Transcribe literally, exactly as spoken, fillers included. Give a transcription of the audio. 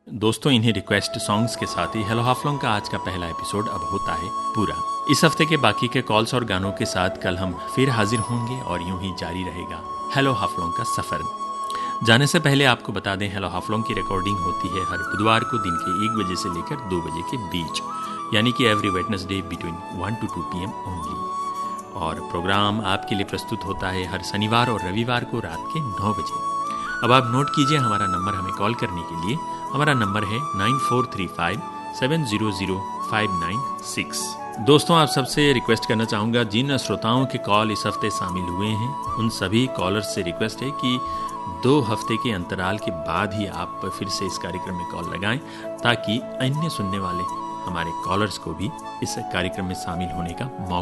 दोस्तों, इन्हीं request songs के साथ ही हेलो हाफलोंग का आज का पहला एपिसोड अब होता है पूरा। इस हफ्ते के बाकी के कॉल्स और गानों के साथ कल हम फिर हाजिर होंगे और यूं ही जारी रहेगा हेलो हाफलोंग का सफर। जाने से पहले आपको बता दें, हेलो हाफलोंग की रिकॉर्डिंग होती है हर बुधवार को दिन के एक बजे से लेकर दो बजे के बीच, यानी कि every Wednesday between one two to P am only. और प्रोग्राम आपके लिए प्रस्तुत होता है हर शनिवार और रविवार को रात के नौ बजे। अब आप नोट कीजिए हमारा नंबर हमें कॉल करने के लिए। हमारा नंबर है nine four three five seven zero zero five nine six. दोस्तों, आप सबसे रिक्वेस्ट करना चाहूँगा, जिन श्रोताओं के कॉल इस हफ्ते शामिल हुए हैं उन सभी कॉलर्स से रिक्वेस्ट है कि दो हफ्ते के अंतराल के बाद ही आप फिर से इस कार्यक्रम में कॉल लगाएं, ताकि अन्य सुनने वाले हमारे कॉलर्स को भी इस कार्यक्रम में शामिल होने का मौका